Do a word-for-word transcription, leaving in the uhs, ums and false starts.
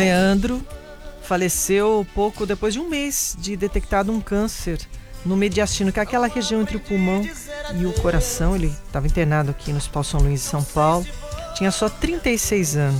Leandro faleceu pouco depois de um mês de detectado um câncer no mediastino, que é aquela região entre o pulmão e o coração. Ele estava internado aqui no Hospital São Luís de São Paulo. Tinha só trinta e seis anos.